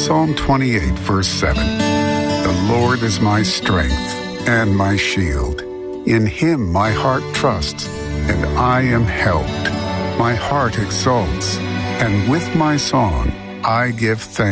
Psalm 28, verse 7. The Lord is my strength and my shield. In him my heart trusts, and I am helped. My heart exults, and with my song I give thanks.